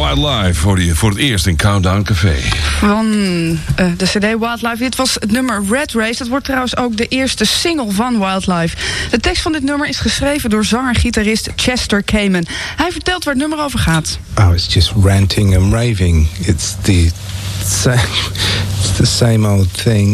Wildlife voor het eerst in Countdown Café. Van de CD Wildlife. Dit was het nummer Red Race. Dat wordt trouwens ook de eerste single van Wildlife. De tekst van dit nummer is geschreven door zanger-gitarist Chester Kamen. Hij vertelt waar het nummer over gaat. Oh, it's just ranting and raving. It's the same old thing.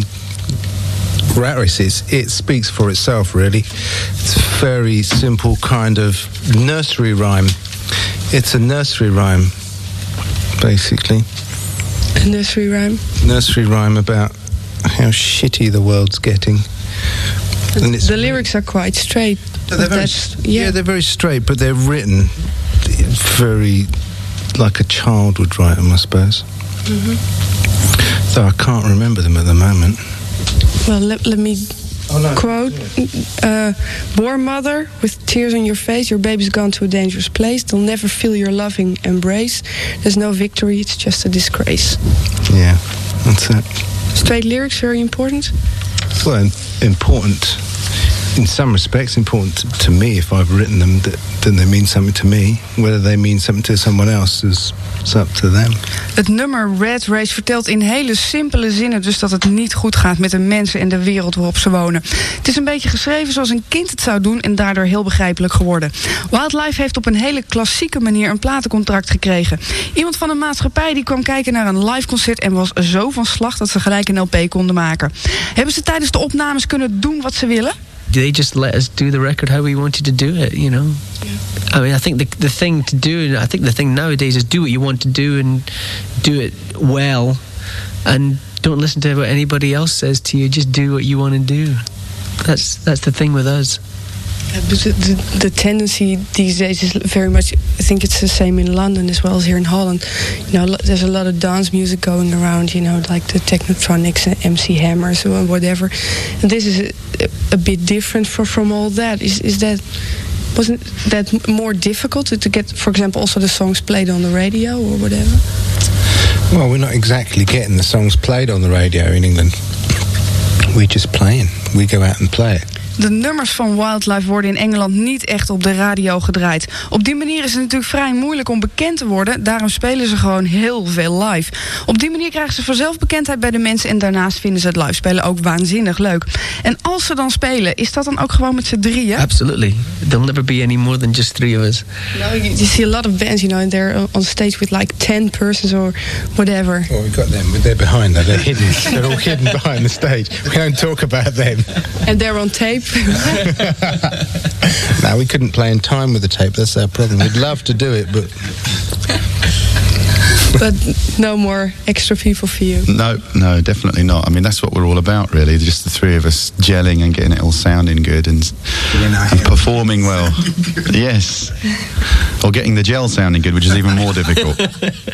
Rat Race, it speaks for itself, really. It's a very simple kind of nursery rhyme. It's a nursery rhyme, basically. A nursery rhyme? Nursery rhyme about how shitty the world's getting. And the lyrics are quite straight. They're very straight, but they're written very like a child would write them, I suppose. Mm-hmm. So I can't remember them at the moment. Well, let me quote. Poor mother, with tears on your face, your baby's gone to a dangerous place. They'll never feel your loving embrace. There's no victory, it's just a disgrace. Yeah, that's it. Straight lyrics, very important? Well, important in some respects, important to me if I've written them, then they mean something to me. Whether they mean something to someone else is up to them. Het nummer Red Race vertelt in hele simpele zinnen dus dat het niet goed gaat met de mensen en de wereld waarop ze wonen. Het is een beetje geschreven zoals een kind het zou doen en daardoor heel begrijpelijk geworden. Wildlife heeft op een hele klassieke manier een platencontract gekregen. Iemand van een maatschappij die kwam kijken naar een live concert en was zo van slag dat ze gelijk een LP konden maken. Hebben ze tijdens de opnames kunnen doen wat ze willen? They just let us do the record how we wanted to do it, you know. Yeah. I mean, I think the thing to do, I think the thing nowadays is do what you want to do and do it well, and don't listen to what anybody else says to you. Just do what you want to do. That's the thing with us. The tendency these days is very much, I think it's the same in London as well as here in Holland. You know, there's a lot of dance music going around, you know, like the Technotronics and MC Hammers or whatever. And this is a bit different from all that. Wasn't that more difficult to get, for example, also the songs played on the radio or whatever? Well, we're not exactly getting the songs played on the radio in England. We're just playing. We go out and play it. De nummers van Wildlife worden in Engeland niet echt op de radio gedraaid. Op die manier is het natuurlijk vrij moeilijk om bekend te worden. Daarom spelen ze gewoon heel veel live. Op die manier krijgen ze vanzelf bekendheid bij de mensen en daarnaast vinden ze het live spelen ook waanzinnig leuk. En als ze dan spelen, is dat dan ook gewoon met z'n drieën? Absolutely. There'll never be any more than just three of us. You see a lot of bands, you know, and they're on stage with like 10 persons or whatever. Well, we've got them, but they're behind that. They're hidden. They're all hidden behind the stage. We don't talk about them. And they're on tape. No, we couldn't play in time with the tape. That's our problem. We'd love to do it, but no more extra people for you. No, definitely not. I mean, that's what we're all about, really. Just the three of us gelling and getting it all sounding good and performing well. Yes. Or getting the gel sounding good, which is even more difficult.